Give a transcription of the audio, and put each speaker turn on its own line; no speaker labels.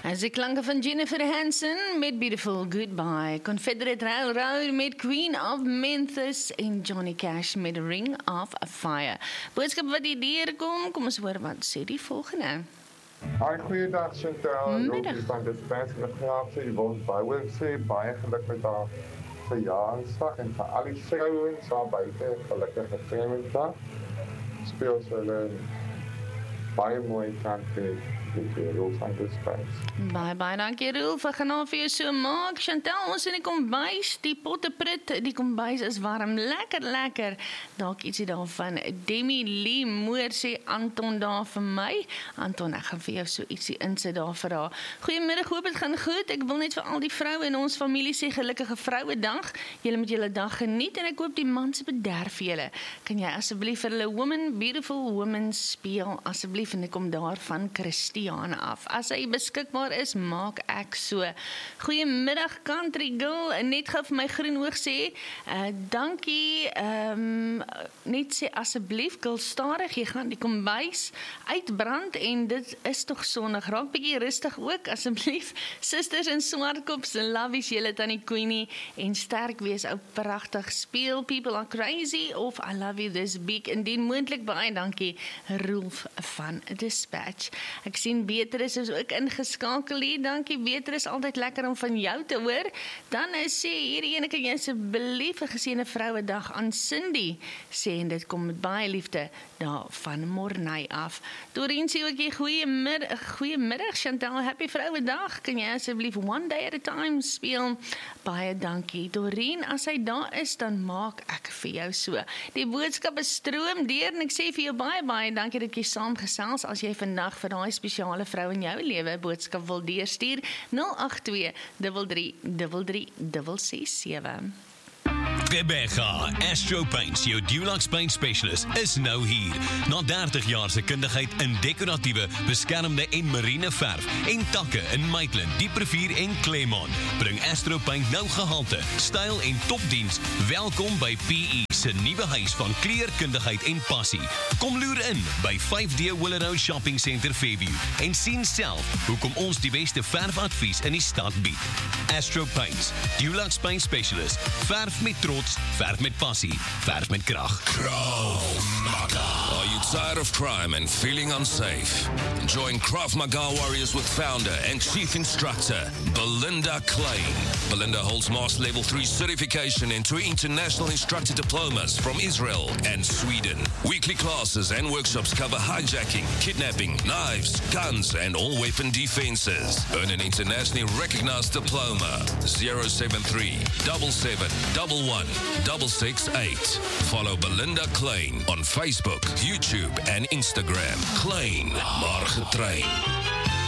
As die klanke van Jennifer Hansen met Beautiful Goodbye, Confederate Railroad met Queen of Memphis en Johnny Cash met Ring of Fire. Boodskap wat hier deurkom, kom ons hoor wat sê die volgende.
Hi, goeiedag Chantal,
Middag.
Rogie van Dispens en graag sê, wil sê, baie geluk met haar verjaarsdag en vir al die vrouwens daar buiten, gelukkige Vrouwendag. Speel sy hulle baie mooi country. Roel van Dispens.
Baie dankie Roel, vir gaan vir jou so maak. Chantal, ons in die kombuis, die potteprit, die kombuis is warm, lekker. Dalk ietsie daarvan. Demi Lee Moore sê Anton daar vir my. Anton, ek gaan vir jou so ietsie insit daar vir haar. Goeiemiddag, hoop het gaan goed. Ek wil net vir al die vroue in ons familie sê gelukkige Vrouedag. Julle moet julle dag geniet en ek hoop die mans bederf julle. Kan jy asseblief vir hulle Woman, Beautiful Woman speel, asseblief, en ek kom daar van Christiane af. As hy beskikbaar is, maak ek so. Goeiemiddag Country Girl, net gou vir my Groenhoog sê, dankie, net sê asseblief, Girl stadig, jy gaan die kombuis uitbrand en dit is toch sonnig, raak bietjie rustig ook, asseblief, sisters en swartkops, lovies julle Tannie Queenie, en sterk wees, ou pragtig, speel People Are Crazy, of I Love You This Big, indien moontlik baie dankie, Rolf van Dispatch. Ek sien Beatrice is ook ingeskakel hier, dankie Beatrice, altyd lekker om van jou te hoor. Dan sê hierdie ene, kan jy asseblief 'n geseënde Vrouedag aan Cindy sê, en dit kom met baie liefde daar van Morney af. Doreen sê ook jy goeiemiddag Chantal, happy Vrouedag, kan jy asseblief One Day at a Time speel, baie dankie Doreen, as hy daar is, dan maak ek vir jou so. Die boodskappe stroom deur, en ek sê vir jou baie dankie dat jy saamgesels, as jy vandag vir daai spesiale vrou in jou lewe boodskap wil deurstuur, 082 33 667.
Rebecca, Astro Paints, jou Dulux Paint Specialist, is nou hier. Na 30 jaar se kundigheid in dekoratiewe, beskermde en marine verf en takke in Maitland, Dieprivier en Claremont, bring Astro Paint nou gehalte, styl en topdiens. Welkom by PE se nuwe huis van kleurkundigheid en passie. Kom loer in by 5D Willow Shopping Center Fairview en sien self hoekom ons die beste verfadvies in die stad bied. Astro Paints, Dulux Paint Specialist, verf met trots, verf met passie, verf met krag.
Krav Maga. Are you tired of crime and feeling unsafe? Join Krav Maga Warriors with founder and chief instructor Belinda Klein. Belinda holds Master Level 3 certification and 2 international instructor diplomas from Israel and Sweden. Weekly classes and workshops cover hijacking, kidnapping, knives, guns, and all weapon defenses. Earn an internationally recognized diploma. 073 77 11 668. Follow Belinda Klein on Facebook, YouTube, and Instagram. Klein, maar getrain.